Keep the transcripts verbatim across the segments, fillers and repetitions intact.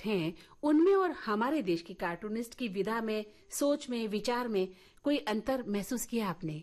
हैं उनमें और हमारे देश के कार्टूनिस्ट की विधा में, सोच में, विचार में कोई अंतर महसूस किया आपने?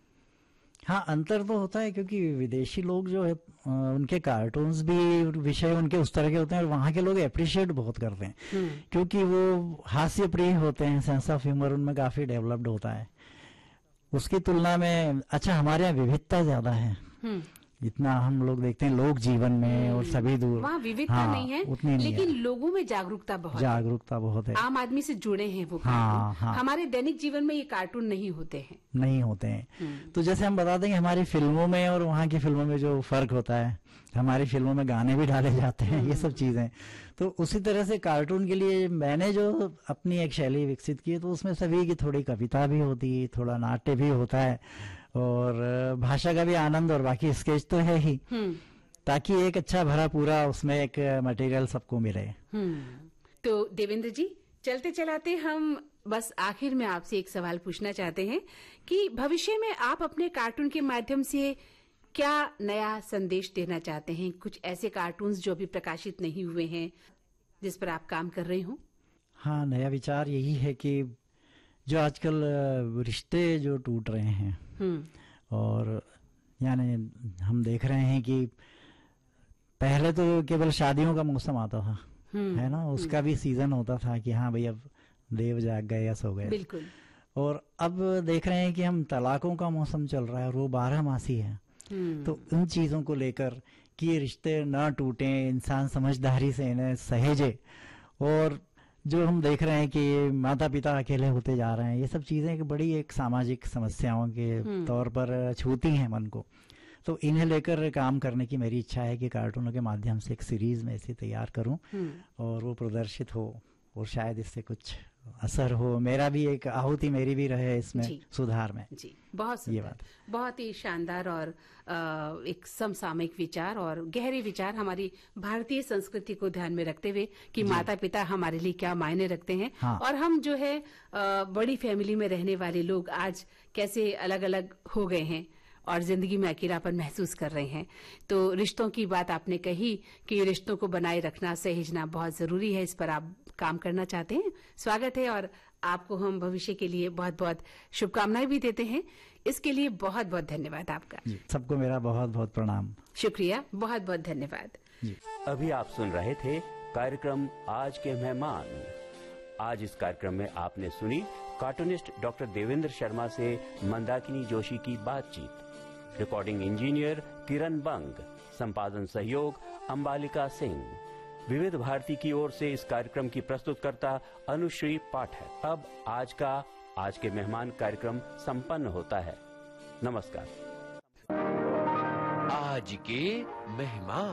हाँ, अंतर तो होता है क्योंकि विदेशी लोग जो है उनके कार्टून्स भी विषय उनके उस तरह के होते हैं और वहाँ के लोग अप्रिशिएट बहुत करते हैं क्योंकि वो हास्य प्रिय होते हैं, सेंस ऑफ ह्यूमर उनमें काफी डेवलप्ड होता है। उसकी तुलना में अच्छा हमारे यहाँ विविधता ज्यादा है, इतना हम लोग देखते हैं लोक जीवन में और सभी दूर वहाँ विविधता हाँ, नहीं है, उतनी नहीं लेकिन है। लोगों में जागरूकता बहुत जागरूकता बहुत है, आम आदमी से जुड़े हैं वो हाँ, कार्टून। हाँ। हमारे दैनिक जीवन में ये कार्टून नहीं होते हैं नहीं होते हैं। तो जैसे हम बता देंगे हमारी फिल्मों में और वहाँ की फिल्मों में जो फर्क होता है, हमारी फिल्मों में गाने भी डाले जाते हैं, ये सब चीजें। तो उसी तरह से कार्टून के लिए मैंने जो अपनी एक शैली विकसित की है तो उसमें सभी की थोड़ी कविता भी होती है, थोड़ा नाट्य भी होता है और भाषा का भी आनंद और बाकी स्केच तो है ही, ताकि एक अच्छा भरा पूरा उसमें एक मटेरियल सबको मिले। तो देवेंद्र जी, चलते चलाते हम बस आखिर में आपसे एक सवाल पूछना चाहते हैं कि भविष्य में आप अपने कार्टून के माध्यम से क्या नया संदेश देना चाहते हैं? कुछ ऐसे कार्टून्स जो अभी प्रकाशित नहीं हुए हैं जिस पर आप काम कर रहे हो? हाँ, नया विचार यही है कि जो आजकल रिश्ते जो टूट रहे हैं और यानी हम देख रहे हैं कि पहले तो केवल शादियों का मौसम आता था, है ना, उसका भी सीजन होता था कि हाँ भाई अब देव जाग गए या सो गए, बिल्कुल। और अब देख रहे हैं कि हम तलाकों का मौसम चल रहा है और वो बारह मासी है। तो उन चीजों को लेकर कि ये रिश्ते न टूटे, इंसान समझदारी से इन्हें सहेजे, और जो हम देख रहे हैं कि माता पिता अकेले होते जा रहे हैं, ये सब चीजें एक बड़ी एक सामाजिक समस्याओं के तौर पर छूती हैं मन को। तो इन्हें लेकर काम करने की मेरी इच्छा है कि कार्टूनों के माध्यम से एक सीरीज में ऐसी तैयार करूं और वो प्रदर्शित हो और शायद इससे कुछ असर हो, मेरा भी एक आहुति मेरी भी रहे इसमें सुधार में। जी, बहुत सुंदर, बहुत ही शानदार और आ, एक समसामयिक विचार और गहरे विचार हमारी भारतीय संस्कृति को ध्यान में रखते हुए कि माता पिता हमारे लिए क्या मायने रखते हैं, हाँ। और हम जो है आ, बड़ी फैमिली में रहने वाले लोग आज कैसे अलग अलग हो गए हैं और जिंदगी में अकेलापन महसूस कर रहे हैं। तो रिश्तों की बात आपने कही कि रिश्तों को बनाए रखना, सहेजना बहुत जरूरी है, इस पर आप काम करना चाहते हैं, स्वागत है और आपको हम भविष्य के लिए बहुत बहुत शुभकामनाएं भी देते हैं। इसके लिए बहुत बहुत धन्यवाद आपका। सबको मेरा बहुत बहुत प्रणाम। शुक्रिया, बहुत बहुत धन्यवाद। अभी आप सुन रहे थे कार्यक्रम आज के मेहमान। आज इस कार्यक्रम में आपने सुनी कार्टूनिस्ट डॉक्टर देवेंद्र शर्मा से मंदाकिनी जोशी की बातचीत। रिकॉर्डिंग इंजीनियर किरण बंग, संपादन सहयोग अंबालिका सिंह। विविध भारती की ओर से इस कार्यक्रम की प्रस्तुतकर्ता अनुश्री पाठक। अब आज का आज के मेहमान कार्यक्रम संपन्न होता है। नमस्कार। आज के मेहमान।